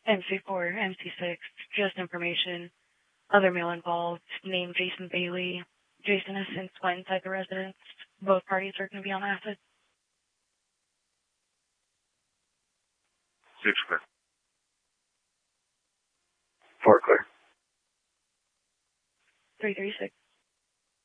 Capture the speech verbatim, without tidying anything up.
M C four, M C six, just information. Other male involved, named Jason Bailey. Jason has since went inside the residence. Both parties are going to be on acid. Six clear. Four clear. three three six.